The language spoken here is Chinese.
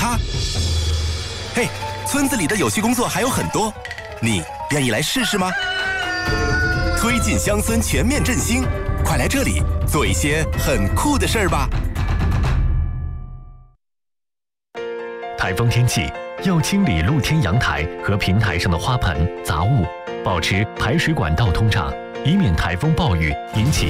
它。嘿，村子里的有趣工作还有很多，你愿意来试试吗？推进乡村全面振兴，快来这里做一些很酷的事儿吧！ 台风天气要清理露天阳台和平台上的花盆、杂物，保持排水管道通畅，以免台风暴雨引起